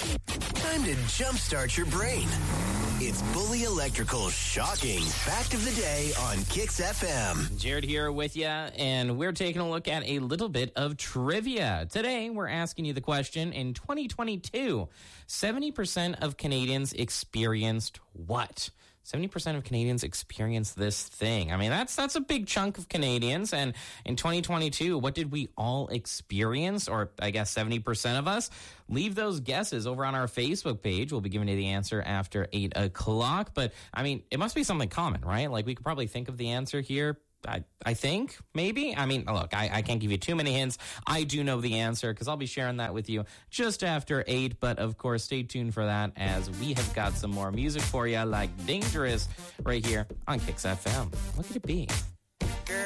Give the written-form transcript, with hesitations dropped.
Time to jumpstart your brain. It's Bully Electrical's shocking fact of the day on Kix FM. Jared here with you, and we're taking a look at a little bit of trivia. Today, we're asking you the question, in 2022, 70% of Canadians experienced what? 70% of Canadians experienced this thing. I mean, that's a big chunk of Canadians. And in 2022, what did we all experience? Or I guess 70% of us? Leave those guesses over on our Facebook page. We'll be giving you the answer after 8 o'clock. But I mean, it must be something common, right? Like we could probably think of the answer here. I think, maybe. I mean, look, I can't give you too many hints. I do know the answer because I'll be sharing that with you just after 8. But, of course, stay tuned for that as we have got some more music for you like Dangerous right here on Kix FM. Look at it be.